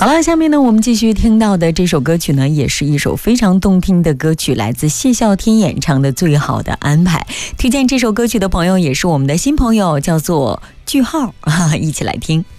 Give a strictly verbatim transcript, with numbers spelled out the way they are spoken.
好了，下面呢我们继续听到的这首歌曲呢，也是一首非常动听的歌曲，来自谢啸天演唱的《最好的安排》。推荐这首歌曲的朋友也是我们的新朋友，叫做句号啊，一起来听。